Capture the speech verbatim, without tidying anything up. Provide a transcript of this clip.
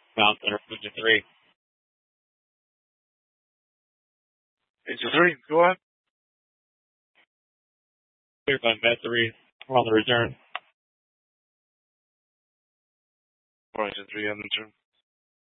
Mount Center, Fuji three. Fuji three, go ahead. Clear by Met three. We're on the return. Fuji three on the turn.